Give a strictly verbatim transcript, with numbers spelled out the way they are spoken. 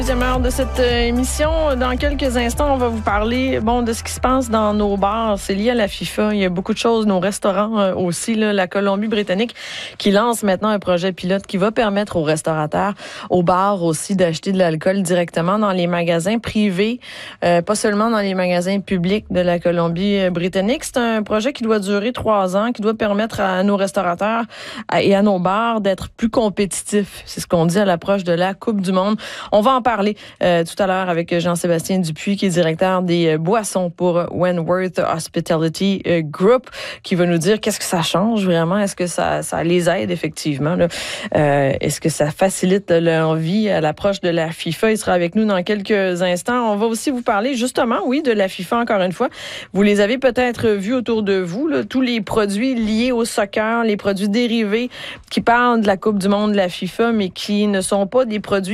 Deuxième heure de cette euh, émission. Dans quelques instants, on va vous parler bon de ce qui se passe dans nos bars. C'est lié à la FIFA. Il y a beaucoup de choses. Nos restaurants euh, aussi. Là, la Colombie-Britannique qui lance maintenant un projet pilote qui va permettre aux restaurateurs, aux bars aussi, d'acheter de l'alcool directement dans les magasins privés, euh, pas seulement dans les magasins publics de la Colombie-Britannique. C'est un projet qui doit durer trois ans, qui doit permettre à nos restaurateurs et à nos bars d'être plus compétitifs. C'est ce qu'on dit à l'approche de la Coupe du Monde. On va en parler Euh, tout à l'heure avec Jean-Sébastien Dupuis, qui est directeur des euh, boissons pour Wentworth Hospitality euh, Group, qui va nous dire qu'est-ce que ça change vraiment. Est-ce que ça, ça les aide effectivement? Là? Euh, est-ce que ça facilite leur vie à l'approche de la FIFA? Il sera avec nous dans quelques instants. On va aussi vous parler justement, oui, de la FIFA encore une fois. Vous les avez peut-être vus autour de vous, là, tous les produits liés au soccer, les produits dérivés qui parlent de la Coupe du Monde de la FIFA, mais qui ne sont pas des produits